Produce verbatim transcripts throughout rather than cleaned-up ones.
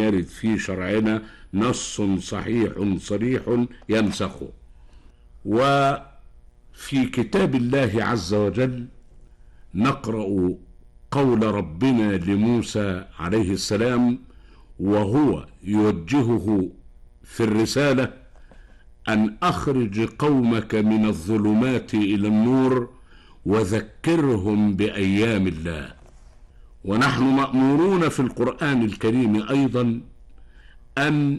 يرد في شرعنا نص صحيح صريح ينسخه. وفي كتاب الله عز وجل نقرأ قول ربنا لموسى عليه السلام وهو يوجهه في الرسالة أن أخرج قومك من الظلمات إلى النور وذكرهم بأيام الله. ونحن مأمورون في القرآن الكريم أيضا أن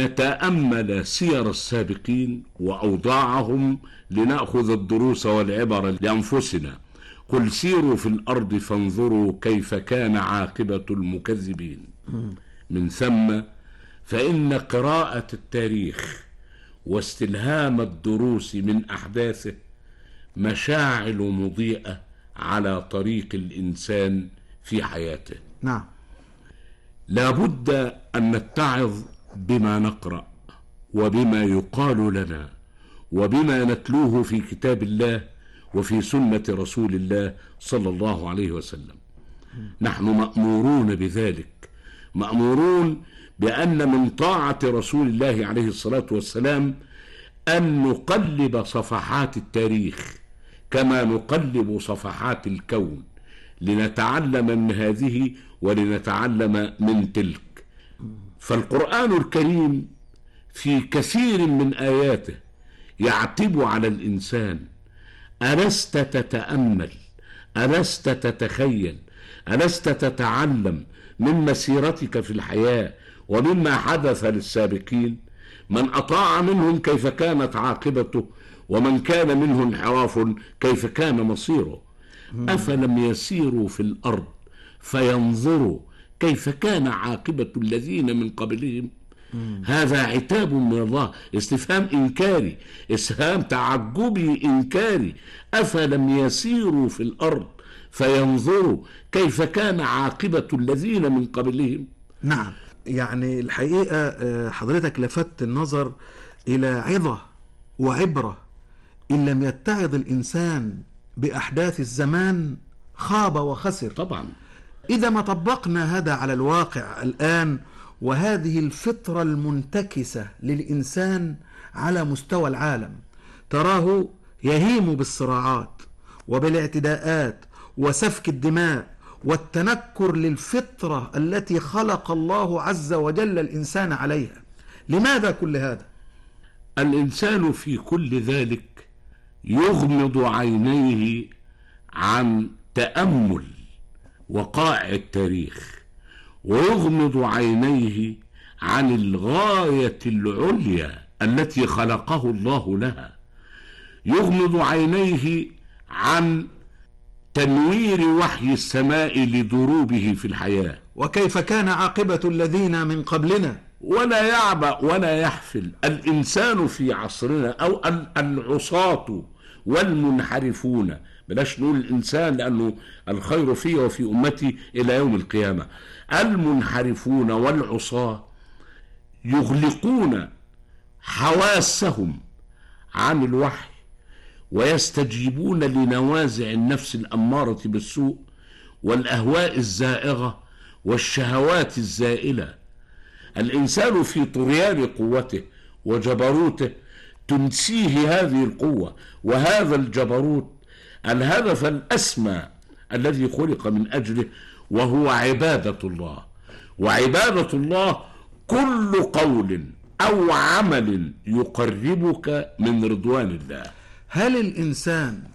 نتأمل سير السابقين وأوضاعهم لنأخذ الدروس والعبر لأنفسنا. قل سيروا في الأرض فانظروا كيف كان عاقبة المكذبين. من ثم فإن قراءة التاريخ واستلهام الدروس من أحداثه مشاعل مضيئة على طريق الإنسان في حياته. نعم. لا بد أن نتعظ بما نقرأ وبما يقال لنا وبما نتلوه في كتاب الله وفي سنة رسول الله صلى الله عليه وسلم. نحن مأمورون بذلك، مأمورون بأن من طاعة رسول الله عليه الصلاة والسلام أن نقلب صفحات التاريخ كما نقلب صفحات الكون لنتعلم من هذه ولنتعلم من تلك. فالقرآن الكريم في كثير من آياته يعتب على الإنسان: ألست تتأمل؟ ألست تتخيل؟ ألست تتعلم من مسيرتك في الحياة ومما حدث للسابقين؟ من أطاع منهم كيف كانت عاقبته، ومن كان منه انحراف كيف كان مصيره. أفلم يسيروا في الأرض فينظروا كيف كان عاقبة الذين من قبلهم. هذا عتاب من الله، استفهام إنكاري، استفهام تعجبي إنكاري. أفلم يسيروا في الأرض فينظروا كيف كان عاقبة الذين من قبلهم. نعم، يعني الحقيقة حضرتك لفت النظر إلى عظة وعبرة. إن لم يتعظ الإنسان بأحداث الزمان خاب وخسر. طبعا إذا ما طبقنا هذا على الواقع الآن، وهذه الفطرة المنتكسة للإنسان على مستوى العالم، تراه يهيم بالصراعات وبالاعتداءات وسفك الدماء والتنكر للفطرة التي خلق الله عز وجل الإنسان عليها. لماذا كل هذا؟ الإنسان في كل ذلك يغمض عينيه عن تأمل وقائع التاريخ، ويغمض عينيه عن الغاية العليا التي خلقه الله لها. يغمض عينيه عن تنوير وحي السماء لدروبه في الحياة، وكيف كان عاقبة الذين من قبلنا. ولا يعبأ ولا يحفل الإنسان في عصرنا أو العصاة والمنحرفون، بلاش نقول الإنسان لأنه الخير فيه وفي أمتي إلى يوم القيامة. المنحرفون والعصاة يغلقون حواسهم عن الوحي ويستجيبون لنوازع النفس الأمارة بالسوء والأهواء الزائغة والشهوات الزائلة. الإنسان في طغيان قوته وجبروته تنسيه هذه القوة وهذا الجبروت الهدف الأسمى الذي خلق من أجله، وهو عبادة الله. وعبادة الله كل قول أو عمل يقربك من رضوان الله. هل الإنسان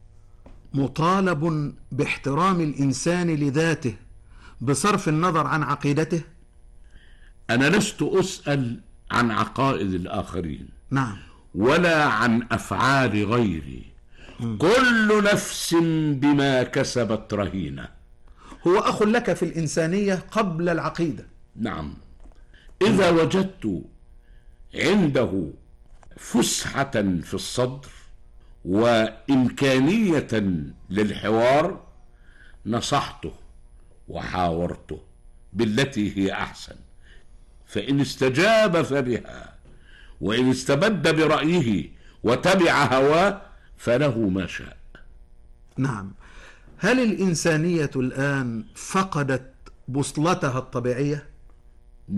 مطالب باحترام الإنسان لذاته بصرف النظر عن عقيدته؟ أنا لست أسأل عن عقائد الآخرين، نعم، ولا عن أفعال غيري. م. كل نفس بما كسبت رهينة. هو أخ لك في الإنسانية قبل العقيدة. نعم، إذا وجدت عنده فسحة في الصدر وإمكانية للحوار نصحته وحاورته بالتي هي أحسن، فإن استجاب فبها، وإن استبد برأيه وتبع هواه فله ما شاء. نعم. هل الإنسانية الآن فقدت بوصلتها الطبيعية؟